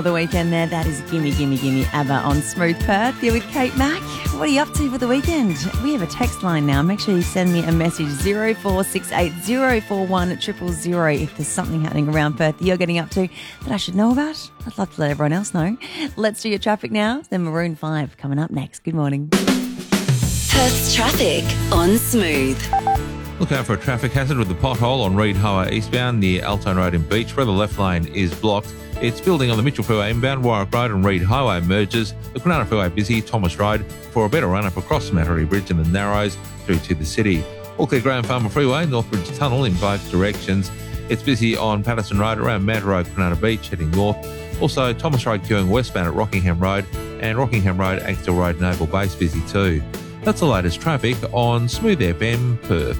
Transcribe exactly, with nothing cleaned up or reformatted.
The weekend there, that is Gimme Gimme Gimme ABBA on Smooth Perth. Here with Kate Mack. What are you up to for the weekend? We have a text line now. Make sure you send me a message zero four six eight zero four one triple zero if there's something happening around Perth that you're getting up to that I should know about. I'd love to let everyone else know. Let's do your traffic now. Then Maroon five coming up next. Good morning. Perth's traffic on Smooth. Look out for a traffic hazard with the pothole on Reid Highway eastbound near Altone Road in Beach, where the left lane is blocked. It's building on the Mitchell Freeway inbound, Warwick Road and Reid Highway merges. The Kwinana Freeway busy, Thomas Road, for a better run-up across the Mattery Bridge and the Narrows through to the city. All clear Graham Farmer Freeway, Northbridge Tunnel in both directions. It's busy on Patterson Road around Mad Road, Kwinana Beach, heading north. Also, Thomas Road queuing westbound at Rockingham Road and Rockingham Road, Axtell Road, Naval Base busy too. That's the latest traffic on Smooth F M Perth.